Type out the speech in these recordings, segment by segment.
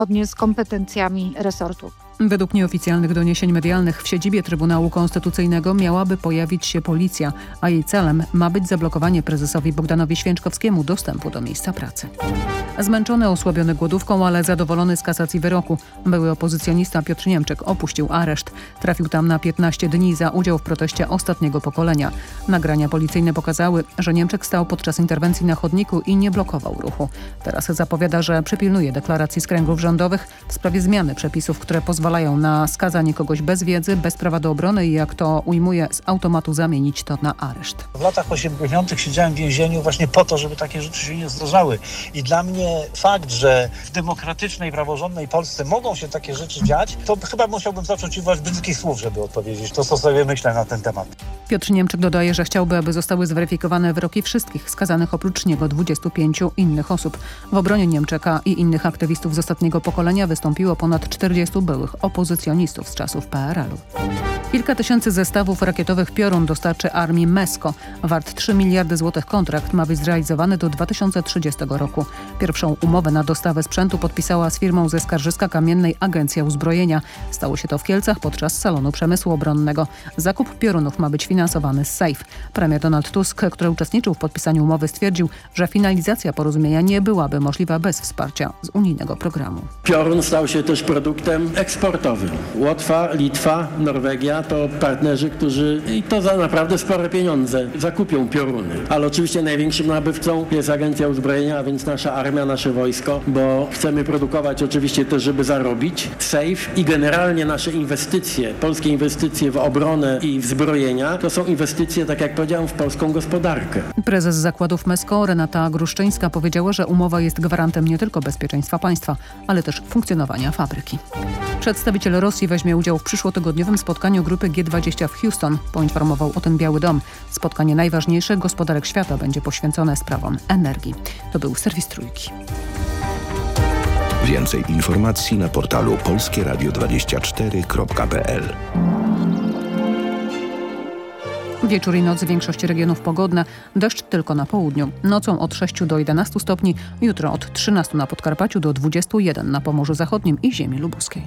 zgodnie z kompetencjami resortu. Według nieoficjalnych doniesień medialnych w siedzibie Trybunału Konstytucyjnego miałaby pojawić się policja, a jej celem ma być zablokowanie prezesowi Bogdanowi Święczkowskiemu dostępu do miejsca pracy. Zmęczony, osłabiony głodówką, ale zadowolony z kasacji wyroku, były opozycjonista Piotr Niemczek opuścił areszt. Trafił tam na 15 dni za udział w proteście ostatniego pokolenia. Nagrania policyjne pokazały, że Niemczek stał podczas interwencji na chodniku i nie blokował ruchu. Teraz zapowiada, że przypilnuje deklaracji z kręgów rządowych w sprawie zmiany przepisów, które pozwalają na skazanie kogoś bez wiedzy, bez prawa do obrony i, jak to ujmuje, z automatu zamienić to na areszt. W latach 80. siedziałem w więzieniu właśnie po to, żeby takie rzeczy się nie zdarzały. I dla mnie fakt, że w demokratycznej, praworządnej Polsce mogą się takie rzeczy dziać, to chyba musiałbym zacząć używać brzydkich słów, żeby odpowiedzieć to, co sobie myślę na ten temat. Piotr Niemczek dodaje, że chciałby, aby zostały zweryfikowane wyroki wszystkich skazanych oprócz niego 25 innych osób. W obronie Niemczeka i innych aktywistów z ostatniego pokolenia wystąpiło ponad 40 byłych opozycjonistów z czasów PRL-u. Kilka tysięcy zestawów rakietowych Piorun dostarczy armii MESCO. Wart 3 miliardy złotych kontrakt ma być zrealizowany do 2030 roku. Pierwszą umowę na dostawę sprzętu podpisała z firmą ze Skarżyska Kamiennej Agencja Uzbrojenia. Stało się to w Kielcach podczas Salonu Przemysłu Obronnego. Zakup Piorunów ma być finansowany z SAFE. Premier Donald Tusk, który uczestniczył w podpisaniu umowy, stwierdził, że finalizacja porozumienia nie byłaby możliwa bez wsparcia z unijnego programu. Piorun stał się też produktem eksportowym. Łotwa, Litwa, Norwegia to partnerzy, którzy i to za naprawdę spore pieniądze zakupią Pioruny. Ale oczywiście największym nabywcą jest Agencja Uzbrojenia, a więc nasza armia, nasze wojsko, bo chcemy produkować oczywiście też, żeby zarobić. SAFE i generalnie nasze inwestycje, polskie inwestycje w obronę i w zbrojenia, to są inwestycje, tak jak powiedziałem, w polską gospodarkę. Prezes zakładów MESCO Renata Gruszczyńska powiedziała, że umowa jest gwarantem nie tylko bezpieczeństwa państwa, ale też funkcjonowania fabryki. Przedstawiciel Rosji weźmie udział w przyszłotygodniowym spotkaniu grupy G20 w Houston, poinformował o tym Biały Dom. Spotkanie najważniejszych gospodarek świata będzie poświęcone sprawom energii. To był serwis Trójki. Więcej informacji na portalu polskieradio24.pl. Wieczór i noc w większości regionów pogodne, deszcz tylko na południu. Nocą od 6 do 11 stopni, jutro od 13 na Podkarpaciu do 21 na Pomorzu Zachodnim i ziemi lubuskiej.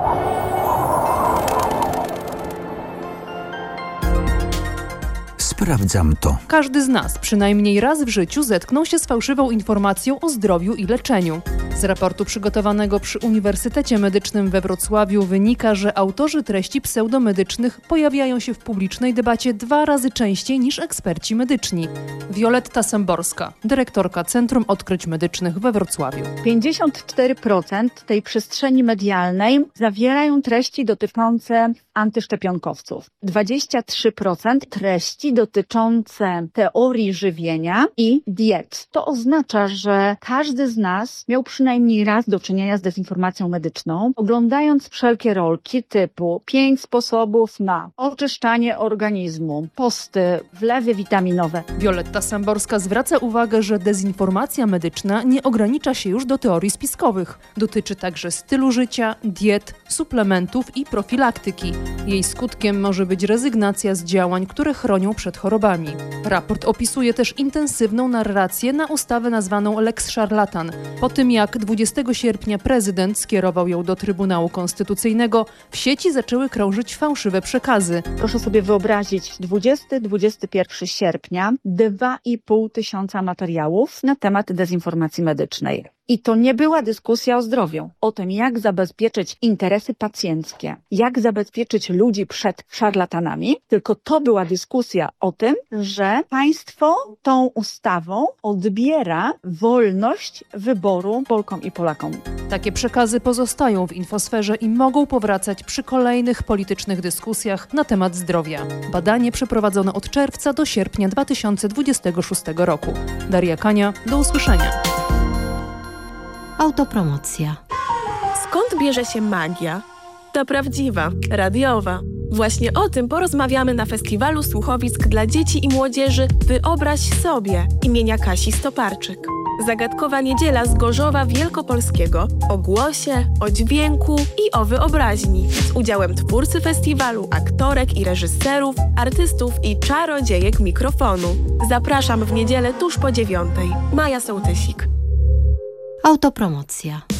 Sprawdzam to. Każdy z nas przynajmniej raz w życiu zetknął się z fałszywą informacją o zdrowiu i leczeniu. Z raportu przygotowanego przy Uniwersytecie Medycznym we Wrocławiu wynika, że autorzy treści pseudomedycznych pojawiają się w publicznej debacie 2 razy częściej niż eksperci medyczni. Wioletta Semborska, dyrektorka Centrum Odkryć Medycznych we Wrocławiu. 54% tej przestrzeni medialnej zawierają treści dotyczące antyszczepionkowców. 23% treści dotyczące teorii żywienia i diet. To oznacza, że każdy z nas miał przynajmniej raz do czynienia z dezinformacją medyczną, oglądając wszelkie rolki typu 5 sposobów na oczyszczanie organizmu, posty, wlewy witaminowe. Wioletta Semborska zwraca uwagę, że dezinformacja medyczna nie ogranicza się już do teorii spiskowych. Dotyczy także stylu życia, diet, suplementów i profilaktyki. Jej skutkiem może być rezygnacja z działań, które chronią przed chorobami. Raport opisuje też intensywną narrację na ustawę nazwaną Lex Szarlatan. Po tym jak 20 sierpnia prezydent skierował ją do Trybunału Konstytucyjnego, w sieci zaczęły krążyć fałszywe przekazy. Proszę sobie wyobrazić, 20-21 sierpnia 2,5 tysiąca materiałów na temat dezinformacji medycznej. I to nie była dyskusja o zdrowiu, o tym, jak zabezpieczyć interesy pacjenckie, jak zabezpieczyć ludzi przed szarlatanami, tylko to była dyskusja o tym, że państwo tą ustawą odbiera wolność wyboru Polkom i Polakom. Takie przekazy pozostają w infosferze i mogą powracać przy kolejnych politycznych dyskusjach na temat zdrowia. Badanie przeprowadzono od czerwca do sierpnia 2026 roku. Daria Kania, do usłyszenia. Autopromocja. Skąd bierze się magia? Ta prawdziwa, radiowa. Właśnie o tym porozmawiamy na Festiwalu Słuchowisk dla Dzieci i Młodzieży Wyobraź sobie imienia Kasi Stoparczyk. Zagadkowa niedziela z Gorzowa Wielkopolskiego o głosie, o dźwięku i o wyobraźni. Z udziałem twórcy festiwalu, aktorek i reżyserów, artystów i czarodziejek mikrofonu. Zapraszam w niedzielę tuż po 9:00. Maja Sołtysik. Autopromocja.